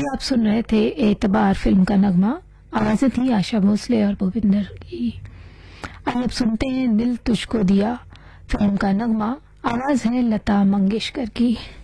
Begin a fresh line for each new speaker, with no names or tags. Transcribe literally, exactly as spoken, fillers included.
अभी आप सुन रहे थे एतबार फिल्म का नगमा। आवाजें थी आशा भोसले और भूपिंदर की। आइए अब सुनते हैं दिल तुझको दिया फिल्म का नगमा। आवाज है लता मंगेशकर की।